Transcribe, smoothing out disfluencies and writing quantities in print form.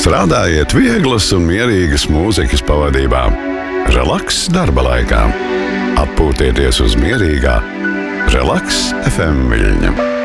Strādājiet vieglas un mierīgas mūzikas pavadībā. Relaks darba laikā. Atpūtieties uz mierīgā Relaks FM viļņa.